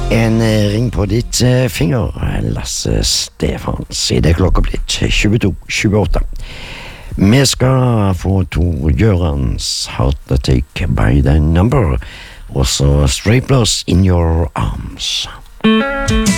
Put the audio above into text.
En ring på ditt finger, Lasse Stefans. I det klokka blitt 22:28. Vi skal få Tor Gjørans Heart Attack by the Number, og så Straplers In Your Arms.